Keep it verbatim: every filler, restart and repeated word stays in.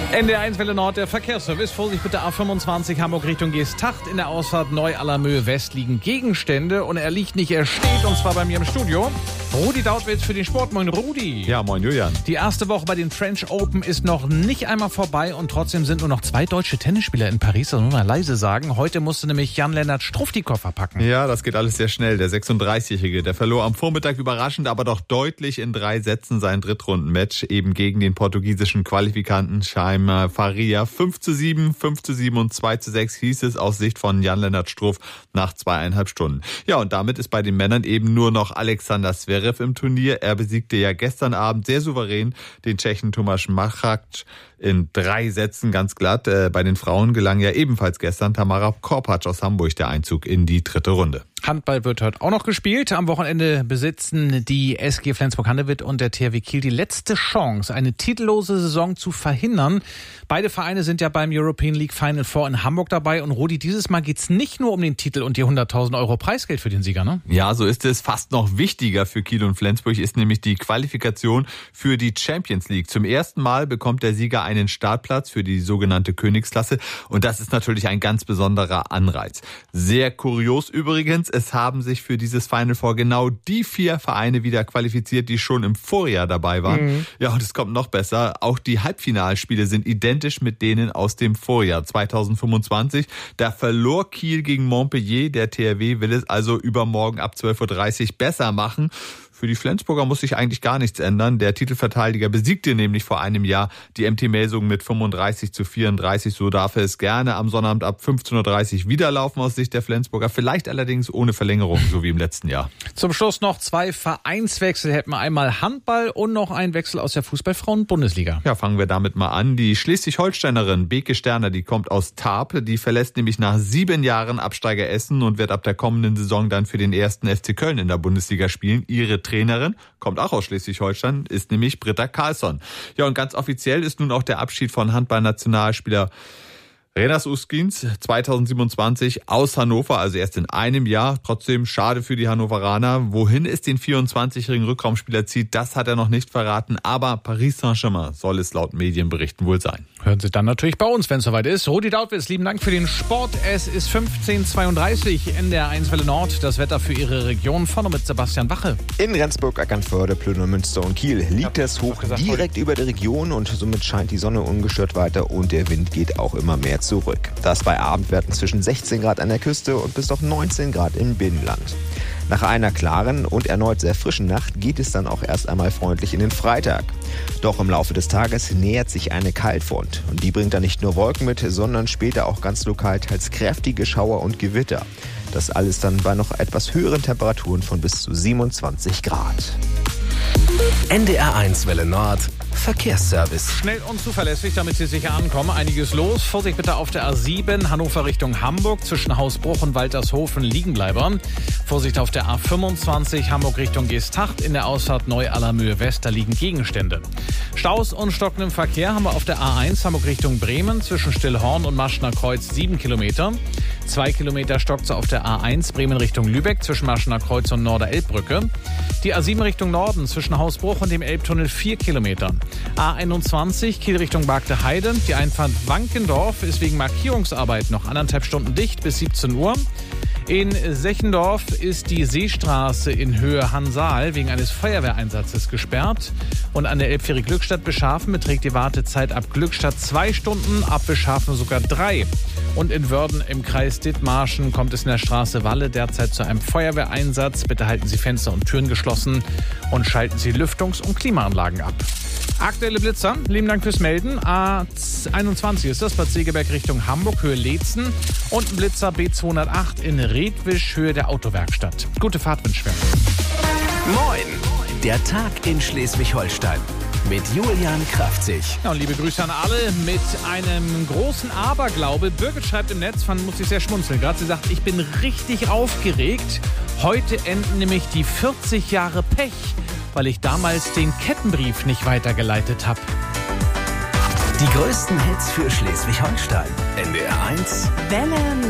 N D R eins Welle Nord, der Verkehrsservice. Vorsicht bitte A fünfundzwanzig Hamburg Richtung Geesthacht. In der Ausfahrt Neu-Allermöhe West liegen Gegenstände und er liegt nicht, er steht, und zwar bei mir im Studio. Rudi Dautwitz für den Sport. Moin Rudi. Ja, moin Julian. Die erste Woche bei den French Open ist noch nicht einmal vorbei und trotzdem sind nur noch zwei deutsche Tennisspieler in Paris. Das muss man leise sagen. Heute musste nämlich Jan-Lennart Struff die Koffer packen. Ja, das geht alles sehr schnell. Der sechsunddreißigjährige, der verlor am Vormittag überraschend, aber doch deutlich in drei Sätzen sein Drittrundenmatch eben gegen den portugiesischen Qualifikanten Chaim Faria. fünf zu sieben, fünf zu sieben und zwei zu sechs hieß es aus Sicht von Jan-Lennart Struff nach zweieinhalb Stunden. Ja, und damit ist bei den Männern eben nur noch Alexander Zverev im Turnier. Er besiegte ja gestern Abend sehr souverän den Tschechen Tomáš Machac in drei Sätzen ganz glatt. Bei den Frauen gelang ja ebenfalls gestern Tamara Korpatsch aus Hamburg der Einzug in die dritte Runde. Handball wird heute auch noch gespielt. Am Wochenende besitzen die S G Flensburg-Handewitt und der T H W Kiel die letzte Chance, eine titellose Saison zu verhindern. Beide Vereine sind ja beim European League Final Four in Hamburg dabei. Und Rudi, dieses Mal geht's nicht nur um den Titel und die hunderttausend Euro Preisgeld für den Sieger, ne? Ja, so ist es. Fast noch wichtiger für Kiel und Flensburg ist nämlich die Qualifikation für die Champions League. Zum ersten Mal bekommt der Sieger einen Startplatz für die sogenannte Königsklasse. Und das ist natürlich ein ganz besonderer Anreiz. Sehr kurios übrigens. Es haben sich für dieses Final Four genau die vier Vereine wieder qualifiziert, die schon im Vorjahr dabei waren. Mhm. Ja, und es kommt noch besser. Auch die Halbfinalspiele sind identisch mit denen aus dem Vorjahr zweitausendfünfundzwanzig. Da verlor Kiel gegen Montpellier. Der T H W will es also übermorgen ab zwölf Uhr dreißig besser machen. Für die Flensburger muss sich eigentlich gar nichts ändern. Der Titelverteidiger besiegte nämlich vor einem Jahr die M T Melsungen mit fünfunddreißig zu vierunddreißig. So darf er es gerne am Sonnabend ab fünfzehn Uhr dreißig wieder laufen aus Sicht der Flensburger. Vielleicht allerdings ohne Verlängerung, so wie im letzten Jahr. Zum Schluss noch zwei Vereinswechsel. Hätten wir einmal Handball und noch einen Wechsel aus der Fußball-Frauen-Bundesliga. Ja, fangen wir damit mal an. Die Schleswig-Holsteinerin Beke Sterner, die kommt aus Tarp. Die verlässt nämlich nach sieben Jahren Absteiger Essen und wird ab der kommenden Saison dann für den ersten F C Köln in der Bundesliga spielen. Ihre Trainerin kommt auch aus Schleswig-Holstein, ist nämlich Britta Karlsson. Ja, und ganz offiziell ist nun auch der Abschied von Handball-Nationalspieler Renas Uskins zweitausendsiebenundzwanzig aus Hannover, also erst in einem Jahr. Trotzdem schade für die Hannoveraner. Wohin es den vierundzwanzigjährigen Rückraumspieler zieht, das hat er noch nicht verraten. Aber Paris Saint-Germain soll es laut Medienberichten wohl sein. Hören Sie dann natürlich bei uns, wenn es soweit ist. Rudi Dautwitz, lieben Dank für den Sport. Es ist fünfzehn Uhr zweiunddreißig, N D R eins Welle Nord. Das Wetter für Ihre Region. Vorne mit Sebastian Wache. In Rendsburg, Eckernförde, Plön, Münster und Kiel liegt es hoch direkt über der Region und somit scheint die Sonne ungestört weiter und der Wind geht auch immer mehr zurück. Das bei Abendwerten zwischen sechzehn Grad an der Küste und bis auf neunzehn Grad im Binnenland. Nach einer klaren und erneut sehr frischen Nacht geht es dann auch erst einmal freundlich in den Freitag. Doch im Laufe des Tages nähert sich eine Kaltfront. Und die bringt dann nicht nur Wolken mit, sondern später auch ganz lokal teils kräftige Schauer und Gewitter. Das alles dann bei noch etwas höheren Temperaturen von bis zu siebenundzwanzig Grad. N D R eins Welle Nord Verkehrsservice. Schnell und zuverlässig, damit Sie sicher ankommen. Einiges los. Vorsicht bitte auf der A sieben, Hannover Richtung Hamburg, zwischen Hausbruch und Waltershofen Liegenbleiber. Vorsicht auf der A fünfundzwanzig, Hamburg Richtung Geesthacht, in der Ausfahrt Neu-Allermöhe West, da liegen Gegenstände. Staus und stockendem Verkehr haben wir auf der A eins, Hamburg Richtung Bremen, zwischen Stillhorn und Maschener Kreuz sieben Kilometer. Zwei Kilometer stockt auf der A eins, Bremen Richtung Lübeck, zwischen Maschener Kreuz und Norder-Elbbrücke. Die A sieben Richtung Norden, zwischen Hausbruch und dem Elbtunnel vier Kilometer. A einundzwanzig, Kiel Richtung Bargteheide. Die Einfahrt Wankendorf ist wegen Markierungsarbeit noch anderthalb Stunden dicht bis siebzehn Uhr. In Sechendorf ist die Seestraße in Höhe Hansaal wegen eines Feuerwehreinsatzes gesperrt. Und an der Elbfähre Glückstadt-Beschafen beträgt die Wartezeit ab Glückstadt zwei Stunden, ab Beschafen sogar drei. Und in Wörden im Kreis Dithmarschen kommt es in der Straße Walle derzeit zu einem Feuerwehreinsatz. Bitte halten Sie Fenster und Türen geschlossen und schalten Sie Lüftungs- und Klimaanlagen ab. Aktuelle Blitzer, lieben Dank fürs Melden. A einundzwanzig ist das, Bad Segeberg Richtung Hamburg, Höhe Leetzen. Und ein Blitzer B zweihundertacht in Redwisch, Höhe der Autowerkstatt. Gute Fahrt wünschen wir. Moin, der Tag in Schleswig-Holstein mit Julian Kraftzig. Ja, und liebe Grüße an alle mit einem großen Aberglaube. Birgit schreibt im Netz, fand, muss ich sehr schmunzeln gerade. Sie sagt, ich bin richtig aufgeregt. Heute enden nämlich die vierzig Jahre Pech, weil ich damals den Kettenbrief nicht weitergeleitet habe. Die größten Hits für Schleswig-Holstein. N D R eins Welle